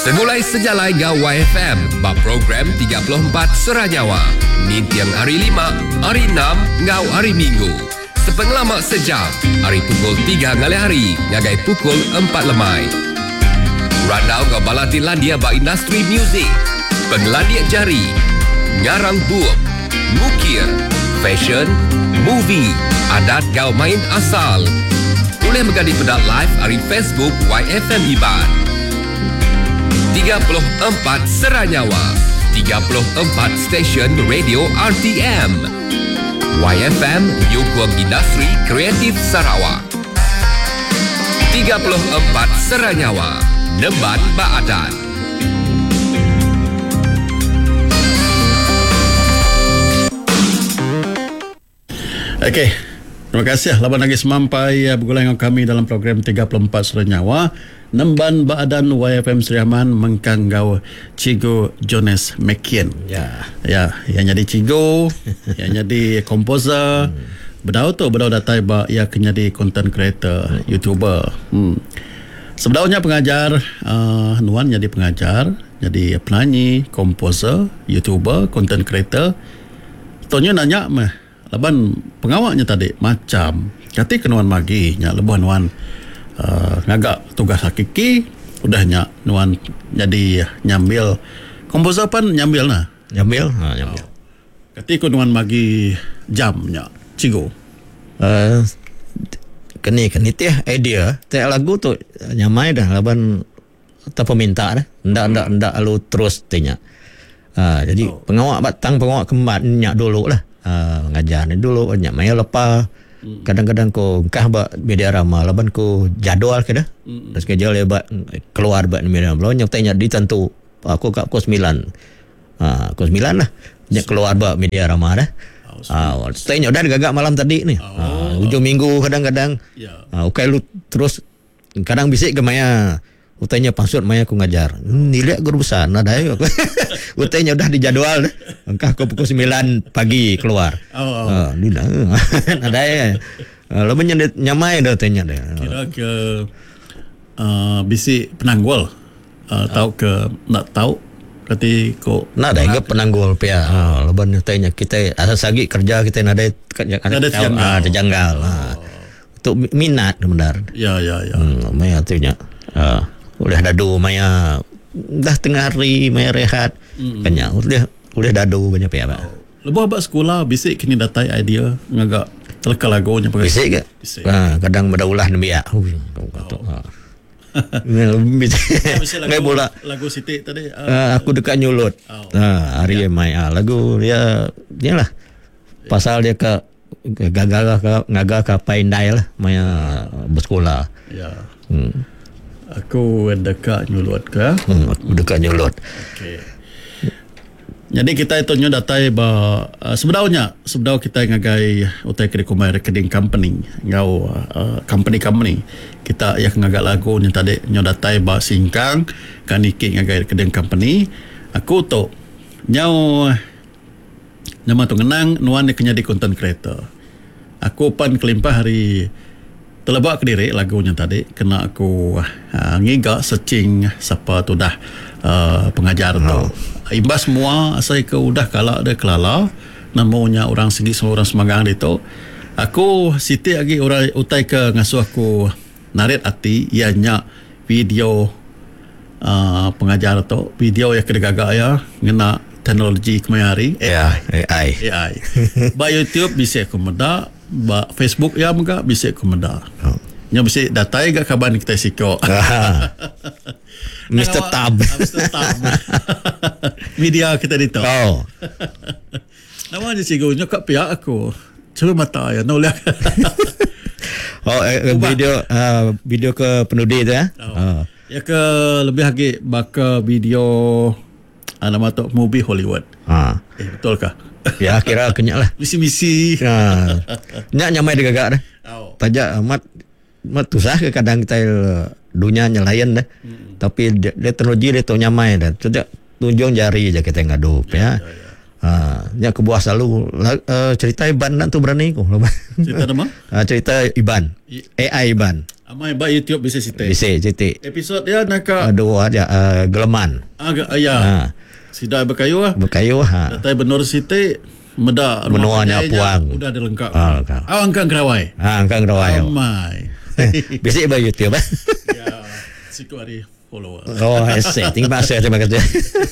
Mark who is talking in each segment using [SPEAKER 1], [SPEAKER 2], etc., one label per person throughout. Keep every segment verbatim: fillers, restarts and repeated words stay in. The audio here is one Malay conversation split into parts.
[SPEAKER 1] Semulai sejalai ngau Y F M, bak program tiga puluh empat Seranyawa. Ni tiang hari lima, hari enam, ngau hari Minggu. Sepenglama sejam, hari pukul tiga ngali hari, ngagai pukul empat lemai. Randau ngau balati landia bak industri muzik, penglandia jari, ngarang buuk, mukir, fashion, movie, adat ngau main asal. Boleh menggadi pedak live hari Facebook Y F M Iban. tiga puluh empat Seranyawa, tiga puluh empat stesen radio R T M. Y F M Nyukong Industri Kreatif Sarawak. tiga puluh empat Seranyawa, Nemban Baadan.
[SPEAKER 2] Okey. Terima kasih. Laban lagi semampai bergulai dengan kami dalam program tiga puluh empat Seranyawa. Nemban Baadan Y F M Seri Rahman mengkanggau Cigo Jonas McKean.
[SPEAKER 3] Ya.
[SPEAKER 2] Ya, yang jadi Cigo, yang jadi komposer. Hmm. Bedau tu, bedau datai ba ia kena jadi content creator, hmm. YouTuber. Hmm. Sebenarnya pengajar, uh, Nuan jadi pengajar, jadi penyanyi, komposer, YouTuber, content creator. Tonya nanya mah, laban pengawaknya tadi macam kati kenuan magi nya lebuhan Nuan. Uh, ngagak tugas hakiki udahnya Nuan jadi nyambil komposer pun nyambil nah
[SPEAKER 3] Nyambil ha, Nyambil
[SPEAKER 2] oh. Ketika Nuan magi jamnya Cigo
[SPEAKER 3] uh, Keni keni tiah idea tiap lagu tu nyamai dah laban tanpa minta dah ndak ndak ndak lu terus tanya uh, jadi oh. pengawak batang pengawak kembat nyak dulu lah uh, ngajar ni dulu nyak mai lepas kadang-kadang ko kah ba media rama laban ko jadual ke dah mm. dan schedule ya ba keluar ba media rama nyok tanya ditentu aku kat pukul sembilan ha pukul sembilan lah nya keluar ba media rama dah ah oh, tanya dah gagak malam tadi ni oh. ha, hujung minggu kadang-kadang ya yeah. ha, okay, lu terus kadang bisik ke maya utanya pasut maya aku ngajar nilai guru besar nah dah utanya udah dijadual dah engkah ke pukul sembilan pagi keluar oh, oh. Uh, lila ada ya lo menyedit nyamai dah tanya dah
[SPEAKER 2] kira ke uh, bisi penanggul uh, tahu ke nak tahu kati ko
[SPEAKER 3] nah dah ke penanggul pia ha lo ban tanya kita asal sagi kerja kita ada kerja ada ada janggal ha untuk minat benar
[SPEAKER 2] ya ya ya
[SPEAKER 3] hmm, maya tanya ah udah dadu maya dah tengah hari maya rehat mm-hmm. kanya udah udah dadu banyak apa oh. Lepas abak sekolah bisik kini datai idea ngagak telka lagunya pakai bisik ke bisik. Ha, kadang berdaulah nembia hu kau kata ha ngai bola
[SPEAKER 2] lagu Siti tadi uh,
[SPEAKER 3] uh, aku dekat nyulut oh. ha hari ya. Mai ah lagu dia dia lah pasal dia ke gagal ke ngagal ke paindai lah maya bersekolah ya hmm. Aku dekat nyulut ke?
[SPEAKER 2] Hmm, aku dekat nyulut. Okey. Jadi kita itu nyo datai ba uh, sebenarnya sebenarnya kita ngagai utai krekomai recording company ngau uh, company company kita ya ngagak lagu ni tadi nyo datai ba singkang kaniki ngagai recording company aku tu nyau nama tu ngenang Nuan ni kena di content creator. Aku pan kelimpah hari terlebak ke diri lagunya tadi kena aku uh, ngiga searching siapa tu dah uh, pengajar tu. Oh. Imbas semua saya ke udah kalak dia kelala namanya orang segi semua orang semagang itu. Aku Siti lagi orang utai ke ngasuh aku narit hati ianya video uh, pengajar tu video yang kedegagak ya ngena teknologi kemari
[SPEAKER 3] ya A I
[SPEAKER 2] A I ba YouTube bisa aku meda ba Facebook ya muka bisa aku meda oh. Nya bisa datai gak kaban kita siko
[SPEAKER 3] Mister Tab
[SPEAKER 2] Mister Tab media kita dito
[SPEAKER 3] oh
[SPEAKER 2] nama je siko nyokap pihak aku coba mata ya nolak
[SPEAKER 3] oh eh, video uh, video ke penudi tu ya
[SPEAKER 2] oh. Oh. Ya ke lebih lagi baka video nama tu movie Hollywood. Ha. Eh betul kah?
[SPEAKER 3] Ya kira kenyak lah.
[SPEAKER 2] Misi-misi.
[SPEAKER 3] Ha. Nyak nyamai dia gagak dah. Oh. Tajak amat mat tusah ke kadang kita dunia nyelayan dah. Hmm. Tapi dia, dia teknologi dia tu nyamai dah. Tajak tunjung jari je kita ngadup ya. Ya. ya. Ha, nyak kebuah selalu uh, cerita Iban nak tu berani ku.
[SPEAKER 2] Cerita nama?
[SPEAKER 3] Ha, cerita Iban. I- A I Iban.
[SPEAKER 2] Amai ba YouTube bisa site.
[SPEAKER 3] Bisa titik.
[SPEAKER 2] Episod dia nak ka
[SPEAKER 3] Aduh ada uh, geleman.
[SPEAKER 2] agak ya.
[SPEAKER 3] Ha.
[SPEAKER 2] Sidai berkayu ah.
[SPEAKER 3] Berkayu ha.
[SPEAKER 2] Datai benor site meda
[SPEAKER 3] Menuanya puang.
[SPEAKER 2] Udah ada lengkap.
[SPEAKER 3] Ah, lengkap.
[SPEAKER 2] Awang kan kerawai.
[SPEAKER 3] Ha kan rawai.
[SPEAKER 2] Amai.
[SPEAKER 3] Bisa ba YouTube eh?
[SPEAKER 2] Ya, siku hari follower.
[SPEAKER 3] Oh, saya terima kasih terima kasih.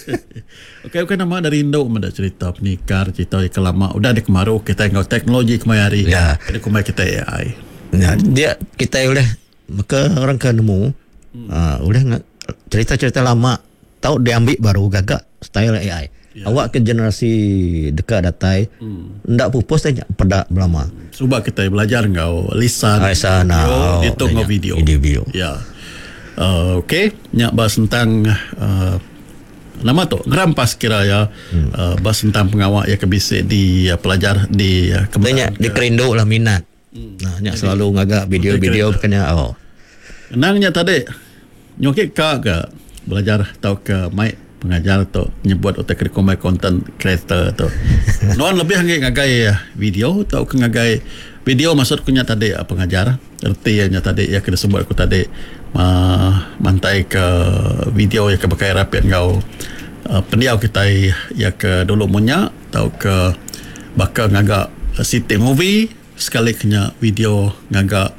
[SPEAKER 2] Okey, okey nama dari Indo ada cerita penikar, cerita yang kelama. Udah di kemaru kita ngau teknologi kemari.
[SPEAKER 3] Ya.
[SPEAKER 2] Jadi kemari kita A I.
[SPEAKER 3] Ya, dia kita boleh maka orang kan nemu hmm. uh, boleh nggak cerita-cerita lama tahu diambil baru gagak style A I. Ya. Awak ke generasi dekat datai hmm. ndak pupus tanya pedak lama.
[SPEAKER 2] Cuba kita belajar ngau lisan,
[SPEAKER 3] lisan
[SPEAKER 2] oh, itu ngau video.
[SPEAKER 3] Video.
[SPEAKER 2] Ya. Uh, okey, nyak bahas tentang uh, nama tu ngerampas kira ya hmm. uh, bahas tentang pengawak ya kebisik di uh, pelajar di uh,
[SPEAKER 3] kemudian di kerindu lah minat. Hmm. Nah, nyak selalu ngagak video-video bukannya oh.
[SPEAKER 2] Kenangnya tadi nyokik ka ke belajar tau ke mic pengajar tu nyebut otak kurikulum content creator tu. Non lebih hangi ngagai video tau ke ngagai video maksud kunya tadi pengajar ertinya tadi ya kena sebut aku tadi uh, mantai ke video ya ke bekai rapiat ngau uh, pendiau kita ya ke dulu munya tau ke bakal ngagak city movie sekali kena video ngagak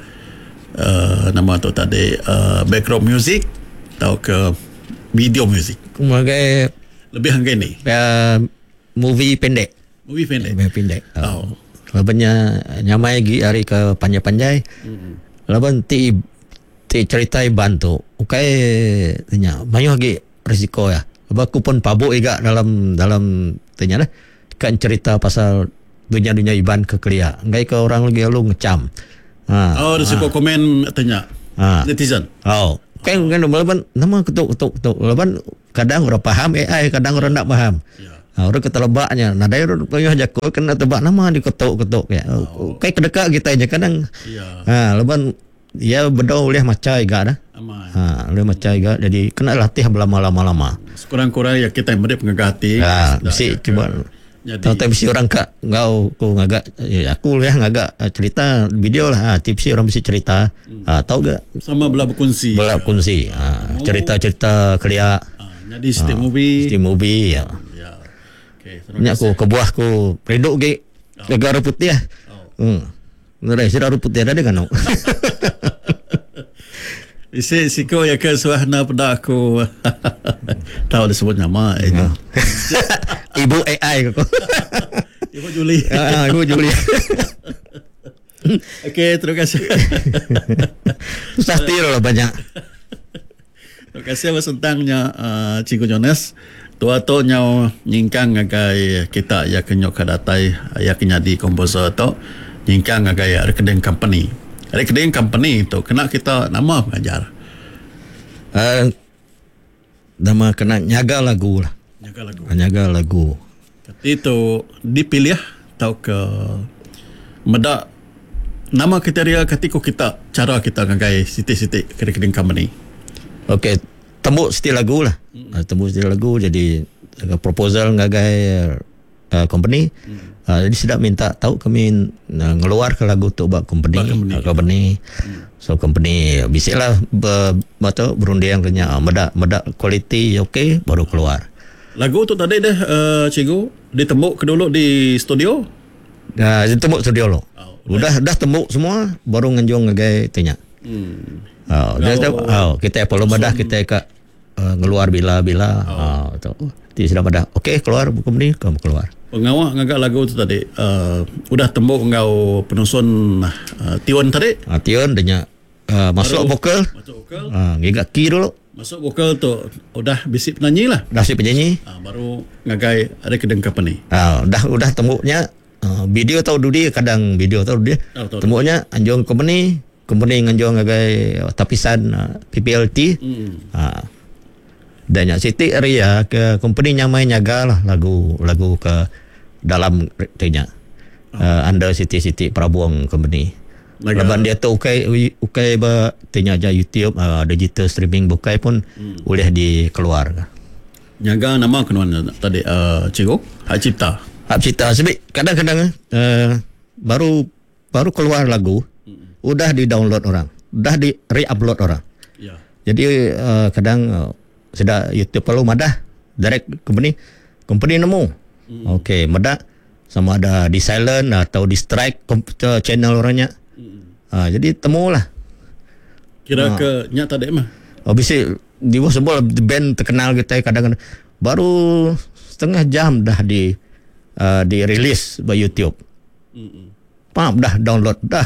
[SPEAKER 2] uh, nama tu tadi uh, background music tau ke video music
[SPEAKER 3] Sebagai
[SPEAKER 2] lebih hanggai ni
[SPEAKER 3] uh, movie pendek.
[SPEAKER 2] movie pendek
[SPEAKER 3] Movie pendek.
[SPEAKER 2] oh.
[SPEAKER 3] Labannya nyamai gi hari ke panjai-panjai. Mm-hmm. Laban ti ti ceritai bantu. Ukai tanya, mayu lagi risiko ya. Lepas aku pun pabuk juga dalam dalam tanya dah. Kan cerita pasal dunia-dunia iban ke kelia. Enggak ke orang lagi lu ngecam. Ha.
[SPEAKER 2] Oh, risiko ha. Komen tanya. Ha. Netizen.
[SPEAKER 3] Oh. Kan kan laban nama ketuk-ketuk ketuk. Laban kadang orang paham A I, kadang orang tak faham. Ya. Ha, orang ketelebaknya. Nah, dari orang payah jakul kena tebak nama diketuk-ketuk ya. Oh. Kayak kedekat kita aja kadang. Ya. Ha, leban ya bedo boleh macai gak dah. Aman. Ha, boleh macai gak. Jadi kena latih lama-lama.
[SPEAKER 2] Sekurang-kurang ya kita yang beri pengagati.
[SPEAKER 3] Ha, mesti cuba. Tahu tak mesti orang kak ngau aku ngagak ya, aku ya ngagak cerita video lah. Ha, tipsi orang mesti cerita. Ha, tahu gak?
[SPEAKER 2] Sama belah berkongsi.
[SPEAKER 3] Belah berkongsi. Ha, oh. Cerita-cerita kelia.
[SPEAKER 2] Ha, jadi steam ha, movie.
[SPEAKER 3] Steam movie ya. Ni aku kebuah aku reduk ke negara putih ah. Oh. Hmm. Negara negara putih ada kan.
[SPEAKER 2] Isi siko ya ke suahna pada aku. Tahu disebut nama itu.
[SPEAKER 3] Ibu A I aku.
[SPEAKER 2] Ibu Juli.
[SPEAKER 3] Ah, Ibu Juli.
[SPEAKER 2] Okey, terima kasih.
[SPEAKER 3] Susah tiru lah banyak.
[SPEAKER 2] Terima kasih atas tentangnya uh, Cikgu Jonas. Tua tu nyau nyingkang ngagai kita ya kenyok kadatai ya kenya di komposer tu nyingkang ngagai rekening company. Rekening company tu kena kita nama pengajar.
[SPEAKER 3] Uh, nama kena nyaga lagu lah.
[SPEAKER 2] Nyaga lagu.
[SPEAKER 3] Nyaga lagu.
[SPEAKER 2] Itu dipilih tau ke meda nama kriteria ketika kita cara kita ngagai sitik-sitik rekening company.
[SPEAKER 3] Okey. Tembuk stil lagu lah. Mm. Tembuk stil lagu jadi proposal ngagai uh, company. Mm. Uh, jadi sudah minta tahu kami uh, ngeluar ke lagu tu buat company. Company. Uh, company. Mm. So company bisa lah betul berunding kena medak medak kualiti okey baru keluar.
[SPEAKER 2] Lagu tu tadi dah uh, cikgu ditembuk ke dulu di studio.
[SPEAKER 3] Dah ditembuk studio lo. Oh, udah dah tembuk semua baru nganjung ngagai tanya. Hmm. Oh, dia tahu. Oh, kita perlu madah kita ke uh, ngeluar bila-bila. Oh, tu. Ti sudah madah. Okey, keluar buku ni, kamu keluar.
[SPEAKER 2] Pengawak ngagak lagu tu tadi. Uh, udah tembuk ngau penusun uh, Tion tadi.
[SPEAKER 3] Ah, Tion dia uh, masuk vokal.
[SPEAKER 2] Masuk vokal.
[SPEAKER 3] Ah, ngigak key dulu.
[SPEAKER 2] Masuk vokal tu udah bisik penyanyi lah.
[SPEAKER 3] Dah bisik penyanyi.
[SPEAKER 2] Ah, baru ngagai ada kedeng company.
[SPEAKER 3] Ah, dah udah tembuknya uh, video tahu dulu kadang video tahu dia. Oh, tembuknya anjung company. Company nganjung ngagai tapisan uh, P P L T. Hmm. Ha. Dan yang sitik area ke company nyamai nyaga lah lagu lagu ke dalam tanya. Oh. Uh, under sitik-sitik Prabuang company. Leban dia tu ukai ukai ba tanya aja YouTube uh, digital streaming bukai pun hmm. boleh dikeluar.
[SPEAKER 2] Nyaga nama kenuan tadi uh, cikgu Hak Cipta.
[SPEAKER 3] Hak Cipta sebab kadang-kadang uh, baru baru keluar lagu udah di-download orang. dah di re-upload orang.
[SPEAKER 2] Ya.
[SPEAKER 3] Jadi uh, kadang uh, sudah YouTube perlu madah direct company company nemu. Mm. Okey, madah sama ada di silent atau di strike komputer channel orangnya. Mm. Uh, jadi temulah.
[SPEAKER 2] Kira
[SPEAKER 3] uh.
[SPEAKER 2] ke nyata dek mah.
[SPEAKER 3] Oh bisa di sebuah band terkenal kita kadang-kadang baru setengah jam dah di uh, di release by YouTube. Mm. Pam dah download dah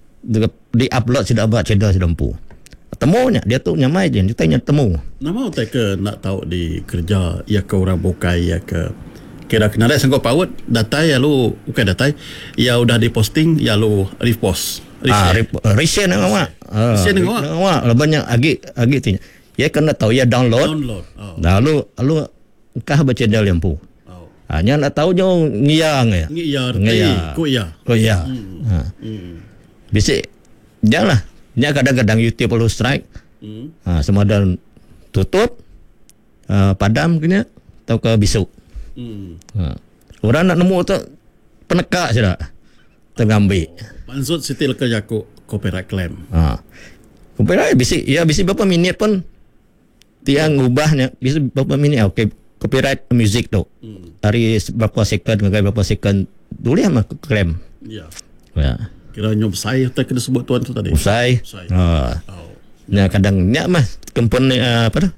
[SPEAKER 3] di upload sudah buat channel sudah empu. Temunya dia tu nyamai je kita nya temu.
[SPEAKER 2] Nama tak ke nak tahu di kerja ya ke orang bukai ya ke kira kena ada sanggup paut data ya lu bukan data ya udah diposting ya lu repost.
[SPEAKER 3] Ah, reshare nang awak.
[SPEAKER 2] Reshare nang awak.
[SPEAKER 3] Awak banyak agi agi tinya. Ya kena tahu ya download.
[SPEAKER 2] Download. Oh.
[SPEAKER 3] Lalu lalu kah baca channel yang pu. Oh. Hanya nak tahu jo ngiyang ya.
[SPEAKER 2] Ngiyar. Ku ya.
[SPEAKER 3] Oh ya. Ha. Hmm. Bisa janganlah. Nya kadang-kadang YouTube perlu strike. Hmm. Ha, semua ada tutup uh, padam kena atau ke bisu. Hmm. Ha. Orang nak nemu tu penekak sudah. Tergambil.
[SPEAKER 2] Maksud sitil kerja ku copyright claim.
[SPEAKER 3] Ha. Copyright bisa ya bisa berapa minit pun tiang ubahnya bisa berapa minit okey copyright music tu. Hmm. Hari berapa second ngagai berapa second boleh mah claim.
[SPEAKER 2] Ya.
[SPEAKER 3] Ya.
[SPEAKER 2] Kira nyob saya tak kena sebut tuan tu tadi.
[SPEAKER 3] Usai. Ha. Oh. Ya kadang nya mah company uh, apa tu?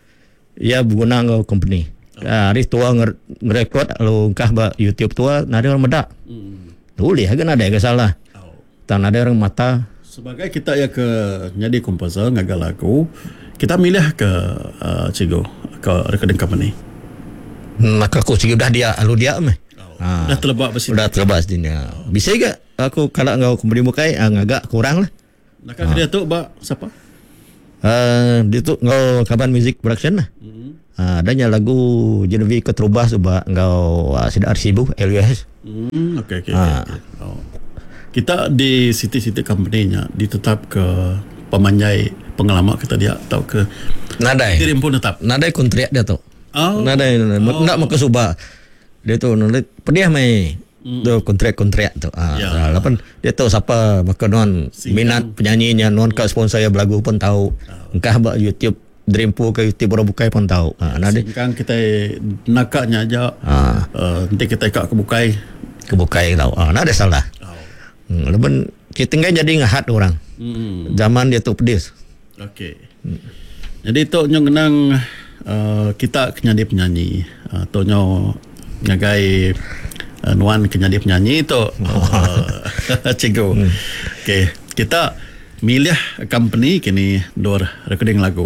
[SPEAKER 3] Ya guna ngau company. Oh. Uh, hari tua ngerekod lu kah ba YouTube tua ada orang medak. Hmm. Boleh kan ada yang salah. Oh. Tan ada orang mata.
[SPEAKER 2] Sebagai kita ya ke jadi komposer ngagal lagu, kita milih ke uh, Cigo ke recording company.
[SPEAKER 3] Maka aku Cigo dah dia lu dia mah.
[SPEAKER 2] Ha. Dah terlebak besi.
[SPEAKER 3] Dah terlebak sini. Oh. Bisa ke aku kalau engkau kembali bukai agak kurang lah.
[SPEAKER 2] Nak ha. Dia tu bak siapa?
[SPEAKER 3] Uh, dia tu engkau kaban music production lah. Mm-hmm. Uh, adanya lagu Genevieve Keterubah sebab engkau uh, Sidar Sibu L U S.
[SPEAKER 2] Hmm, okey okey ha. okay. Oh. Kita di city-city company-nya ditetap ke pemanjai pengalaman kita dia atau ke
[SPEAKER 3] nadai.
[SPEAKER 2] Kirim pun tetap.
[SPEAKER 3] Nadai kontrak dia tu.
[SPEAKER 2] Oh.
[SPEAKER 3] Nadai oh. Nak mau ke Subah. Dia tu nulis pedih mai mm. tu kontrak-kontrak tu. Ah, ya. Lapan dia tahu siapa maka non minat penyanyinya non ke sponsor ya belagu pun tahu. Oh. Engkah bak YouTube Dreampo ke YouTube baru bukai pun tahu. Ah,
[SPEAKER 2] nanti kan kita nakaknya aja. Ah. Uh, nanti kita kak kebukai.
[SPEAKER 3] Kebukai tahu. Ah, nak ada salah. Oh. Hmm, lapan kita enggak jadi ngahat orang. Mm. Zaman dia tu pedih.
[SPEAKER 2] Okey. Hmm. Jadi tu nyong kenang uh, kita penyanyi penyanyi uh, tu nyong ngagai uh, nuan penyanyi penyanyi itu uh, Cigo. Hmm. Okey, kita milih company kini dor recording lagu.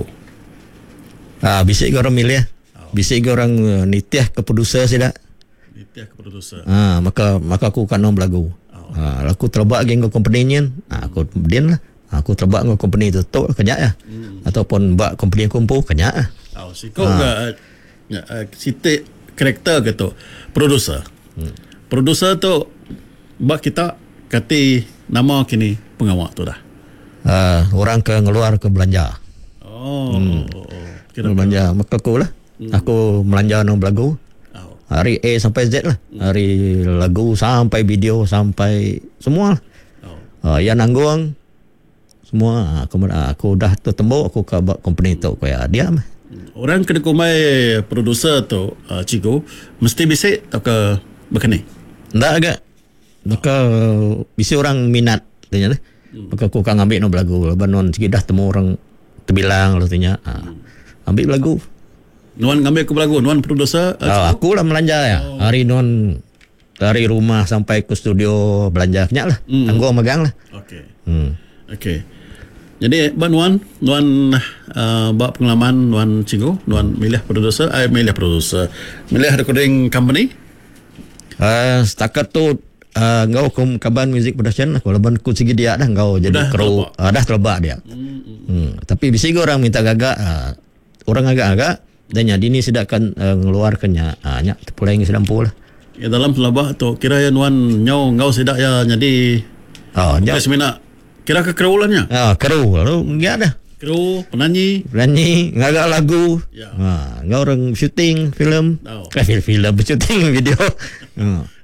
[SPEAKER 3] Ah, bisa orang milih. Oh. Bisa orang uh, nitiah ke producer sida.
[SPEAKER 2] Nitiah ke producer.
[SPEAKER 3] Ah, maka maka aku kan nom lagu. Oh. Ah, aku terbak geng company ni, ah, aku kemudian lah. Aku terbak dengan company itu tu kerja ya. Hmm. Ataupun bak company kumpul kerja ah.
[SPEAKER 2] Oh, si kau ah. Ga uh, sitik karakter gitu producer hmm. producer tu bak kita kati nama kini pengawal tu dah
[SPEAKER 3] uh, orang ke ngeluar ke belanja
[SPEAKER 2] oh,
[SPEAKER 3] hmm.
[SPEAKER 2] oh, oh.
[SPEAKER 3] Kira belanja maka aku lah hmm. aku belanja nom lagu oh. Hari A sampai Z lah hmm. Hari lagu sampai video sampai semua lah oh. uh, ya nanggung semua aku, aku dah tertembuk aku ke company tu kayak dia mah.
[SPEAKER 2] Orang kena kumai producer tu uh, Cigo mesti bisa atau ke berkenai?
[SPEAKER 3] Tak agak. Maka bisa orang minat tanya lah. Hmm. Maka aku kan ambil no lagu. Lepas non sikit dah temu orang terbilang lalu tanya. Ha. Ambil lagu.
[SPEAKER 2] Nuan ngambil ke lagu, nuan producer. Uh,
[SPEAKER 3] oh, aku lah belanja ya. Oh. Hari non dari rumah sampai ke studio belanja kenyak lah. Hmm. Tangguh megang lah.
[SPEAKER 2] Okey.
[SPEAKER 3] Hmm.
[SPEAKER 2] Okey. Jadi ban nuan nuan uh, bak pengalaman nuan Cigo, nuan milih producer, eh milih producer, milih recording company.
[SPEAKER 3] Uh, setakat tu uh, ngau kum kaban music production aku laban ku sigi dia dah ngau jadi kru uh, dah terlebak dia. Hmm, hmm. Tapi bisi orang minta gagak uh, orang agak-agak dan jadi ni sedakan uh, ngeluarkannya uh, nya pulai ngi sedampu lah.
[SPEAKER 2] Ya dalam pelabah tu kira ya nuan nyau ngau sedak ya jadi oh nya semina kira ke krulannya.
[SPEAKER 3] Ah kru lalu enggak dah.
[SPEAKER 2] Kru penyanyi,
[SPEAKER 3] penyanyi ngagak lagu.
[SPEAKER 2] Ya.
[SPEAKER 3] Ha ngau orang syuting filem. Oh. Eh film syuting video. Ha.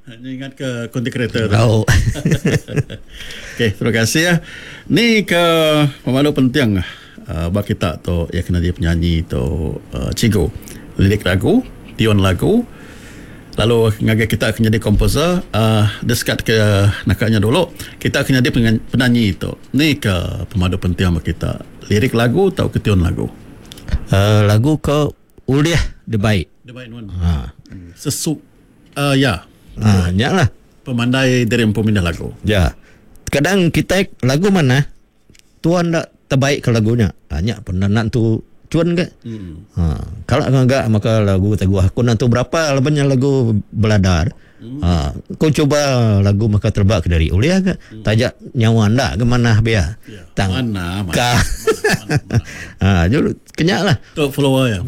[SPEAKER 2] Ingat ke konti kereta tu.
[SPEAKER 3] Oh.
[SPEAKER 2] Okey, terima kasih ya. Ni ke pemandu penting uh, bagi kita tu ya kena dia penyanyi tu uh, Cikgu. Lirik lagu, tion lagu. Lalu ngagai kita akan jadi komposer, uh, deskat ke nakaknya dulu. Kita akan jadi penyanyi itu. Ni ke pemandu penting bagi kita. Lirik lagu atau ke tion lagu?
[SPEAKER 3] Uh, lagu ke uliah dia baik.
[SPEAKER 2] Dia baik nuan.
[SPEAKER 3] Ha.
[SPEAKER 2] Sesuk uh, ya.
[SPEAKER 3] Ha, lah.
[SPEAKER 2] Pemandai dari pemindah lagu.
[SPEAKER 3] Ya. Kadang kita lagu mana tuan tak terbaik ke lagunya. Banyak pernah nak tu cuan ke? Hmm. Ha, kalau enggak maka lagu teguh aku nak tu berapa lebihnya lagu beladar. Hmm. Ha, kau coba lagu maka terbak dari uliah ke? Hmm. Tajak nyawa anda ke mana biar?
[SPEAKER 2] Ya.
[SPEAKER 3] Tang.
[SPEAKER 2] Mana? Mana?
[SPEAKER 3] Ka.
[SPEAKER 2] mana, mana,
[SPEAKER 3] Ha, jul kenyak lah.
[SPEAKER 2] Tu follower ya.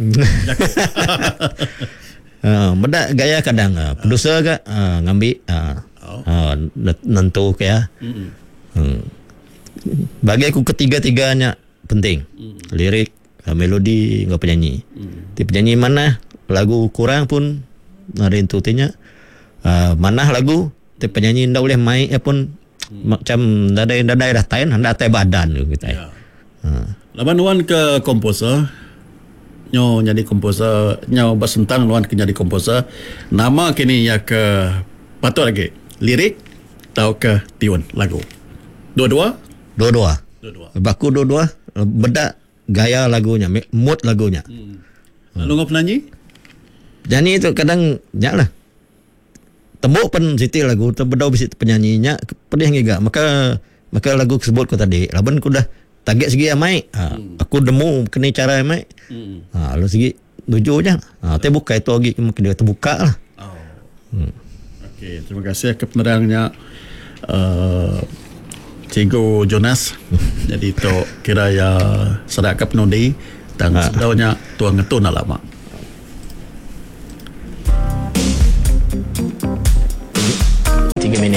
[SPEAKER 3] Uh, benda gaya kadang uh, producer ke uh, ngambil uh, oh. uh, nentu kaya. Mm-hmm. Hmm. Bagi aku ketiga-tiganya penting. Mm. Lirik, uh, melodi, ngau penyanyi. Mm. Ti penyanyi mana lagu kurang pun ada yang tutinya. Uh, mana lagu ti penyanyi ndak boleh main ya pun mm. macam dadai-dadai dah tain hendak tai badan gitu. Ya.
[SPEAKER 2] Uh. Laban wan ke komposer nyo jadi komposer nyo basentang luan ke jadi komposer nama kini ya ke patut lagi lirik atau ke tion lagu dua-dua
[SPEAKER 3] dua-dua
[SPEAKER 2] dua-dua
[SPEAKER 3] baku dua-dua beda gaya lagunya mood lagunya.
[SPEAKER 2] hmm. Lalu ngau penyanyi
[SPEAKER 3] jadi itu kadang ya lah tembok pen siti lagu terbedau bisi penyanyinya pedih ngiga maka maka lagu tersebut ko tadi laban ku dah target segi amai ha, hmm. aku demu kena cara amai hmm. ha lu segi tuju je ha te buka itu lagi mungkin dia terbuka lah.
[SPEAKER 2] Oh. Hmm. Okey, terima kasih ke penerangnya uh, Cikgu Jonas. Jadi tu kira ya serak ke penudi dan ha. Sedaunya tuang ngetun lama.
[SPEAKER 3] tiga minit.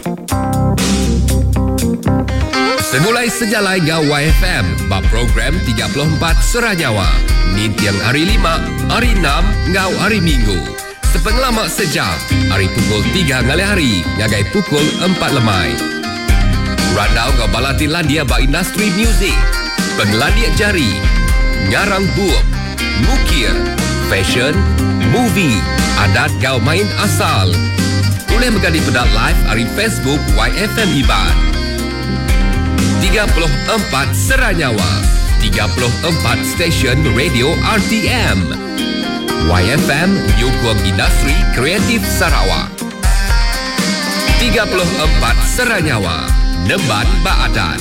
[SPEAKER 1] Semulai sejalai Gau Y F M, bab program tiga puluh empat Seranyawa. Nintiang hari lima, hari enam, Gau hari Minggu. Sepenglama sejam, hari pukul tiga ngalai hari, ngagai pukul empat lemai. Randau Gau balati landia ba industri muzik, pengeladiak jari, ngarang buuk, mukir, fashion, movie, adat Gau main asal. Boleh menggadi pedat live hari Facebook Y F M Iban. tiga puluh empat Seranyawa, tiga puluh empat stesen radio R T M. Y F M Nyukung Industri Kreatif Sarawak. tiga puluh empat Seranyawa, Nemban Baadan.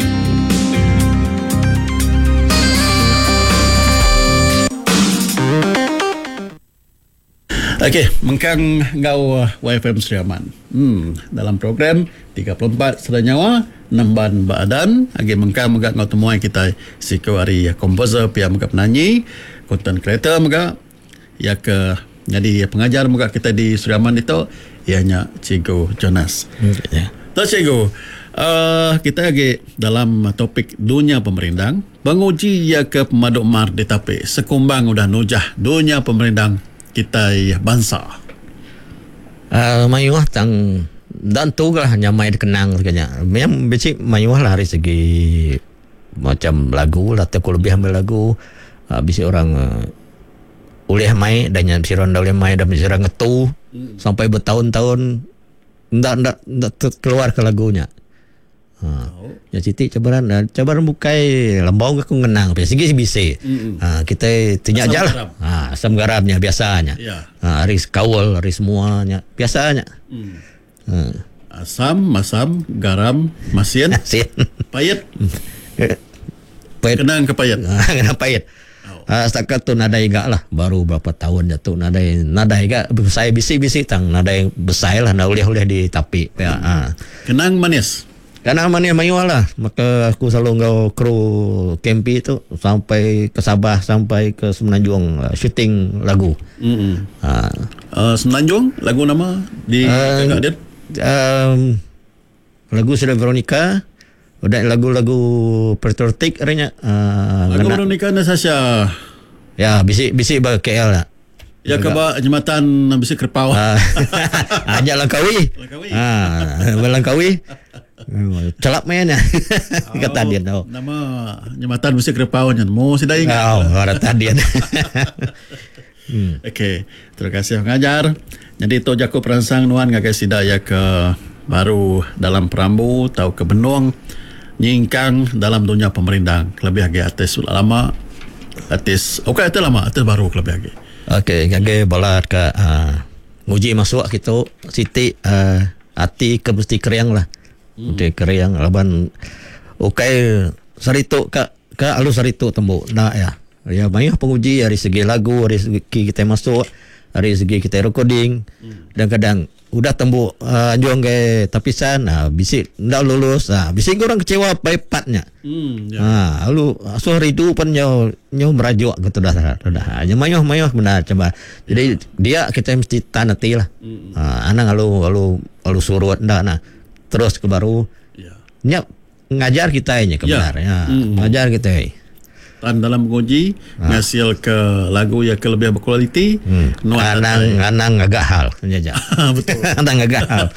[SPEAKER 2] Okey, mengkang ngau Y F M Seriaman. Hmm, dalam program tiga puluh empat Seranyawa, Nemban Baadan, agi mengkang megak ngau temuai kita siko hari komposer pia megak penyanyi, konten kreator megak ya ke jadi pengajar megak kita di Seriaman itu ianya Cikgu Jonas.
[SPEAKER 3] Ya.
[SPEAKER 2] Tu Cikgu, uh, kita lagi dalam topik dunia pemerintah, banguji ya ke pemaduk mar di tapi sekumbang udah nujah dunia pemerintah kita bangsa.
[SPEAKER 3] Uh, mayuah tang dan tu lah nyamai dikenang kayaknya. Memang becik mayuah lah dari segi macam lagu lah tapi lebih ambil lagu uh, bisa orang uh, ulih mai dan yang bisa orang dah ulih mai dan bisa orang ngetu hmm. sampai bertahun-tahun ndak ndak ndak keluar ke lagunya. Ha. Oh. Ya Siti cabaran cabaran bukai lambau aku ngenang segi bisa. Mm-hmm. Ha, kita tinyak aja lah. Ha, asam garamnya biasanya. Yeah. Ha, aris kawal, aris semuanya biasanya. Mm. Ha.
[SPEAKER 2] Asam, masam, garam, masin, payet.
[SPEAKER 3] Payet.
[SPEAKER 2] Kenang ke payet.
[SPEAKER 3] Ha, kenang payet. Oh. Ha, setakat tu nadai gak lah baru berapa tahun jatuh nadai nadai gak saya bisi-bisi tang nadai besar lah nak oleh-oleh di tapi.
[SPEAKER 2] Mm.
[SPEAKER 3] Ha.
[SPEAKER 2] Kenang manis.
[SPEAKER 3] Karena amannya mayuah lah. Maka aku selalu ngau kru Kempi tu sampai ke Sabah, sampai ke Semenanjung uh, syuting lagu. Mm-hmm. Ha.
[SPEAKER 2] Uh, Semenanjung lagu nama di uh, Kakak Adit?
[SPEAKER 3] Um, lagu sudah Veronica. Udah lagu-lagu patriotik adanya. Uh,
[SPEAKER 2] lagu Veronica Natasha.
[SPEAKER 3] Ya, bisik-bisik bagi K L lah.
[SPEAKER 2] Ya ke ba jembatan besi Kerpau.
[SPEAKER 3] Ah, ajak Langkawi.
[SPEAKER 2] Langkawi.
[SPEAKER 3] Ah, Langkawi. Celap main ya. Kata dia tahu.
[SPEAKER 2] Nama jembatan besi Kerpau nya. Mau sudah ingat.
[SPEAKER 3] Oh, kata dia.
[SPEAKER 2] hmm. Okey, terima kasih pengajar. Jadi to Jakob perangsang nuan ngagai sida ya ke baru dalam perambu tau ke benung nyingkang dalam dunia pemerintah lebih lagi artis lama artis okey itu lama artis baru lebih lagi.
[SPEAKER 3] Okey, ngagai balat ke uh, nguji masuk kita Siti uh, hati ke mesti keriang lah. Hmm. Mesti keriang laban okey saritu ka ka alu saritu tembu. Nah ya. Ya banyak penguji dari segi lagu, dari segi kita masuk, dari segi kita recording. Hmm. Dan kadang udah tembu uh, anjong ke tapisan, nah bisik ndak lulus. Nah, bisik orang kecewa paipatnya. Hmm, ya. Ah, lalu so ridu pun nyo nyo merajuk gitu dah dah. Nya mayoh-mayoh benar coba. Jadi dia kita mesti tanati lah. Hmm. Ah, anang lalu lalu lalu surut ndak nah. Terus ke baru. Ya. Nya ngajar kita nya kebenar ya. Hmm. Ngajar kita.
[SPEAKER 2] Tan dalam menguji ha. Ngasil ke lagu yang ke lebih berkualiti
[SPEAKER 3] hmm. Anang anang agak hal saja.
[SPEAKER 2] Betul.
[SPEAKER 3] Anang agak hal.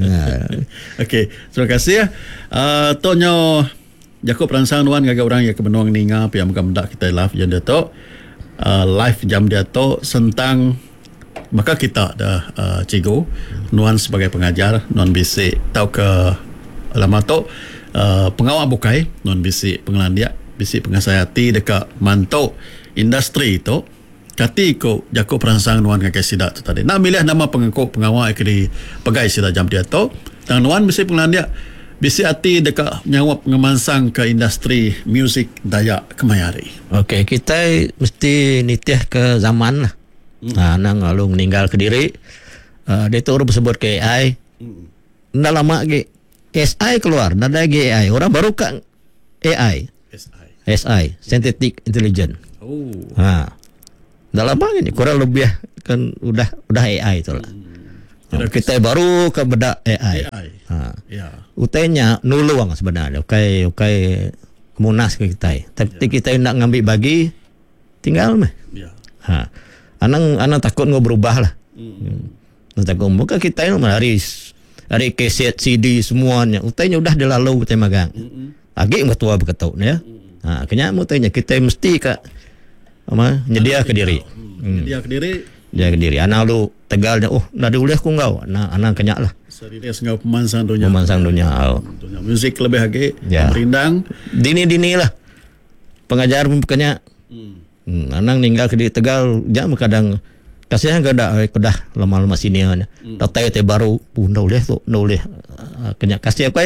[SPEAKER 2] Okey, terima kasih ya. Uh, Tonyo Jakob perangsang nuan gaga orang yang kebenuang ninga pihak muka kita live jam dia to. Uh, live jam dia to sentang maka kita dah uh, cigo nuan sebagai pengajar nuan bisik tau ke lama to uh, pengawal bukai nuan bisik pengelandia bisi pengasayati dekat mantau industri itu kati ko Jakob perangsang nuan ngagai sida tu tadi nak milih nama pengangkut pengawal kini pegai sida jam dia tu dan nuan bisi pengelandia bisi hati dekat nyawap ngemansang ke industri muzik Dayak Kemayari.
[SPEAKER 3] Okey, kita mesti nitih ke zaman lah. Hmm. Nah, nang lalu meninggal ke diri uh, dia tu orang sebut ke A I. Hmm. Ndak lama lagi S I keluar, ndak ada lagi A I. Orang baru kan A I. S I, Synthetic Intelligence. Oh. Ha. Dah lama ni, kurang lebih kan udah udah A I tu lah. Hmm. Kita baru ke bedak A I. A I. Ha. Ya. Utainya nuluang sebenarnya. Okey, okey munas ke kita. Tapi ya. Kita nak ngambil bagi tinggal meh. Ya. Ha. Anang anang takut ngau berubah lah. Hmm. Hmm. Takut muka kita ni hari hari kaset C D semuanya. Utainya udah dilalu kita magang. Hmm. Lagi betua berketuk ya. Hmm. Ha, kena mutanya kita mesti ka apa nyedia ke diri.
[SPEAKER 2] Hmm. Nyedia ke diri.
[SPEAKER 3] Nyedia ke diri. Anak lu tegalnya oh dah boleh ku ngau. Anak anak kenyak lah.
[SPEAKER 2] Serius ngau pemansang dunia.
[SPEAKER 3] Pemansang dunia. Oh.
[SPEAKER 2] Dunia muzik lebih lagi
[SPEAKER 3] ya.
[SPEAKER 2] Merindang.
[SPEAKER 3] Dini-dini lah. Pengajar pun kenyak. Hmm. Hmm, anak ninggal ke di Tegal jam kadang kasihan kada kedah lama-lama sini nya. Hmm. Datai te baru pun dah boleh tu, dah boleh kenyak kasih aku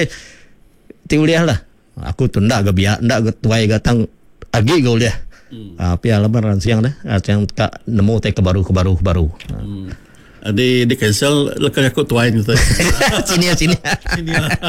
[SPEAKER 3] ti boleh lah. Aku tu ndak ke biak ndak ke tuai gatang agi gol dia. Hmm. Ah pia lebaran siang dah. Yang tak nemu te ke baru ke baru ke baru.
[SPEAKER 2] Hmm. Di di cancel lekas aku tuai tu.
[SPEAKER 3] Sini sini.
[SPEAKER 2] Sini.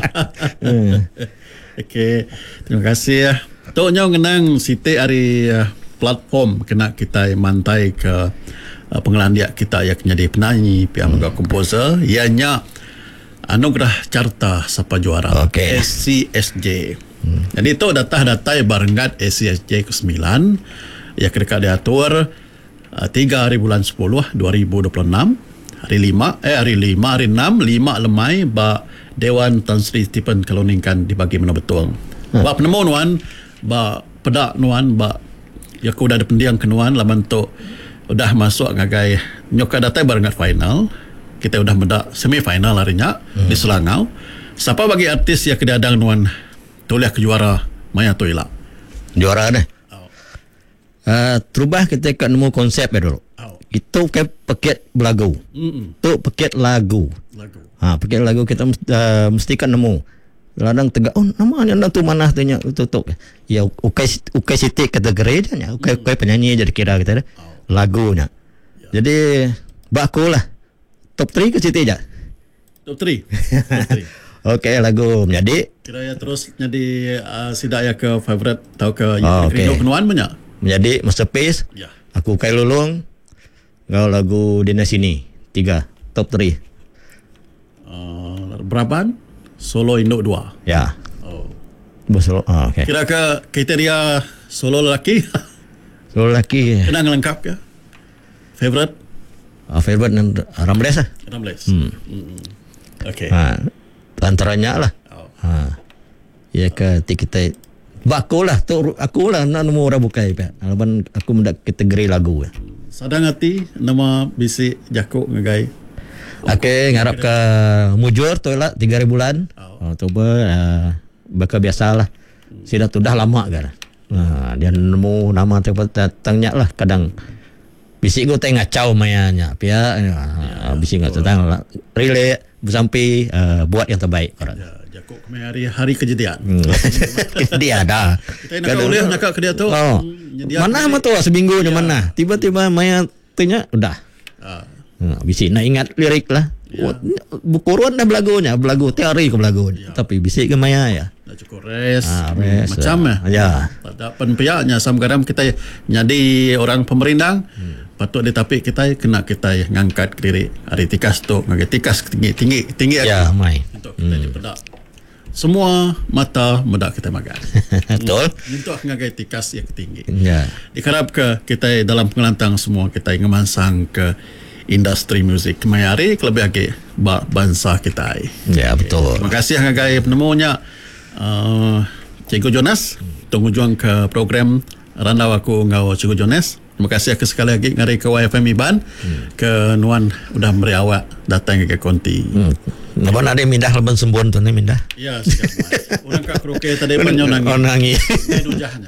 [SPEAKER 2] Okey. Terima kasih ya. Tok nyau ngenang Siti hari uh, platform kena kita mantai ke uh, pengelandia kita yang jadi penyanyi pihak hmm. komposer ianya Anugerah Carta Sapa Juara
[SPEAKER 3] okay.
[SPEAKER 2] S C S J. Hmm. Jadi itu data-data barengat S C S J ke sembilan ya ketika diatur uh, tiga hari bulan sepuluh dua ribu dua puluh enam hari lima eh hari lima hari enam lima lemai ba Dewan Tan Sri Stephen Kaluningkan dibagi mana betul. Hmm. Ba penemu nuan ba pedak nuan ba ya ku dah ada pendiang kenuan laman tu udah masuk ngagai nyoka data barengat final. Kita udah mendak semifinal harinya hmm. di Selangau. Siapa bagi artis yang kedadang nuan tulis ke juara Maya Toila?
[SPEAKER 3] Juara deh. Oh. Uh, terubah kita kat nemu konsep ya dulu. Oh. Itu ke paket lagu. Itu paket lagu. Lagu. Ha, paket lagu kita uh, mesti kan nemu. Ladang tegak oh nama anda tu mana tu nya tu tu. Ya ukai ukai siti kategori nya. Ukai ukai penyanyi jadi kira kita dah. Oh. Lagunya. Ya. Jadi bakulah. Top tiga ke Siti je?
[SPEAKER 2] Top tiga.
[SPEAKER 3] Okey, lagu menjadi.
[SPEAKER 2] Kira ya terus jadi uh, sidaya ke favorite atau ke
[SPEAKER 3] oh, okay.
[SPEAKER 2] rindu kenuan banyak?
[SPEAKER 3] Menjadi masterpiece. Ya. Aku Kai Lulung. Kau lagu Dina Sini. Tiga. Top tiga.
[SPEAKER 2] Uh, berapaan? Solo Indo dua.
[SPEAKER 3] Ya.
[SPEAKER 2] Oh.
[SPEAKER 3] Solo. Oh, okay.
[SPEAKER 2] Kira ke kriteria solo lelaki?
[SPEAKER 3] Solo lelaki.
[SPEAKER 2] Kena lengkap ya? Favorite?
[SPEAKER 3] uh, favorite dan Ramles lah.
[SPEAKER 2] Ramles. Hmm. Hmm. Okey.
[SPEAKER 3] Ha, antaranya lah.
[SPEAKER 2] Oh.
[SPEAKER 3] Ha. Ya ke kita baku lah tu aku lah nak nemu orang bukai pe. Alaban aku mendak kategori lagu.
[SPEAKER 2] Sadang hati nama bisi Jakuk ngagai.
[SPEAKER 3] Okey, ngarap ke mujur tu lah tiga ribu bulan. Oh, tu ber uh, baka biasalah. Sida tu dah lama kan. Ha, dia nemu nama tu datangnya lah kadang bisi go teh ngacau mayanya pia uh, bisi ngacau tang relay bersampai uh, buat yang terbaik orang.
[SPEAKER 2] Ya, Jakuk kemai hari hari kejadian.
[SPEAKER 3] Hmm. Dia ada.
[SPEAKER 2] Kita nak boleh nak ke dia tu.
[SPEAKER 3] Oh. Mana mah tu seminggu je mana. Tiba-tiba maya tanya udah.
[SPEAKER 2] Ah.
[SPEAKER 3] Ha, bisi nak ingat lirik lah. Ya. Bukuruan dah belagunya, belagu teori ke belagu. Ya. Tapi bisi ke maya ya.
[SPEAKER 2] Nak cukup rest.
[SPEAKER 3] Ah, rest
[SPEAKER 2] macam
[SPEAKER 3] ya. Ya.
[SPEAKER 2] Tak penpiaknya samgadam kita jadi orang pemerintah. Hmm. Patut dia tapi kita kena kita ngangkat diri hari tikas tu ngangkat tikas tinggi tinggi tinggi
[SPEAKER 3] ya mai
[SPEAKER 2] untuk kita hmm. dipedak semua mata medak kita makan.
[SPEAKER 3] Betul.
[SPEAKER 2] Untuk ngangkat tikas yang tinggi.
[SPEAKER 3] Ya.
[SPEAKER 2] Diharap ke kita dalam pengelantang semua kita ngemansang ke industri muzik mayari lebih lagi bangsa kita.
[SPEAKER 3] Ya betul.
[SPEAKER 2] Terima kasih ngagai penemunya uh, Cikgu Jonas tunggu juang ke program Randau aku ngau Cikgu Jonas. Terima kasih ke sekali lagi ngari ke Y F M Iban hmm. ke Nuan udah meri awak datang ke konti. Hmm.
[SPEAKER 3] Naban ada mindah leban sembun tu ni mindah.
[SPEAKER 2] Ya, siap. Orang kat karaoke tadi panjang nangis.
[SPEAKER 3] Oh nangis.
[SPEAKER 2] Dujahnya.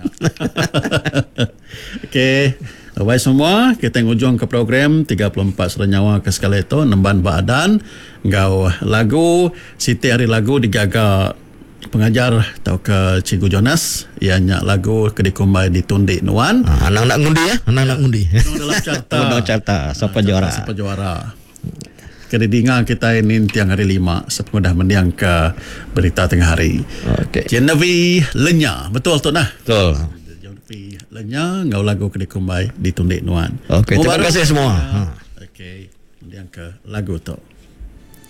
[SPEAKER 2] Okey. Baik semua, kita ngujung ke program tiga puluh empat Serenyawa ke sekali itu Nemban Baadan ngau lagu Siti hari lagu digaga pengajar atau ke Cikgu Jonas ianya lagu Kedikumbai Ditundik Nuan.
[SPEAKER 3] Ah, anak nak ngundi ya, anak nak ngundi.
[SPEAKER 2] Dalam carta.
[SPEAKER 3] Dalam carta siapa juara.
[SPEAKER 2] Siapa juara. Kedidingan kita ini tiang hari lima sepenuh dah mendiang ke berita tengah hari.
[SPEAKER 3] Okey.
[SPEAKER 2] Genevi Lenya, betul tu nah.
[SPEAKER 3] Betul.
[SPEAKER 2] Genevi Lenya ngau lagu Kedikumbai Ditundik Nuan.
[SPEAKER 3] Okey, terima kasih semua. Ha.
[SPEAKER 2] Okey, mendiang ke lagu tu.